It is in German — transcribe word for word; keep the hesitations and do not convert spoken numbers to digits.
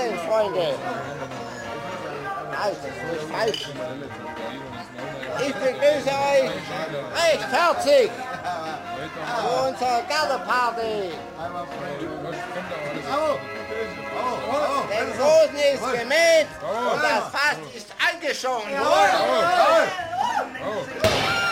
Hallöchen, Freunde. Falsch, nicht falsch. Ich begrüße euch recht herzlich zu unserer Gartenparty. Der Rosen ist gemäht und das Fass ist angeschoben.